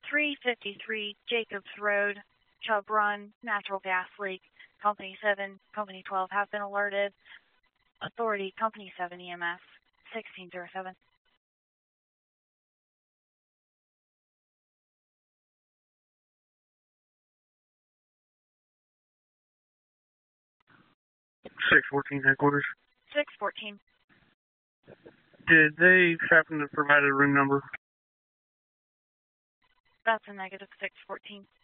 353 Jacobs Road, Chubb Run, natural gas leak. Company 7, Company 12 have been alerted. Authority, Company 7 EMS, 1607. (614) headquarters. 614. Did they happen to provide a room number? That's a negative. 614.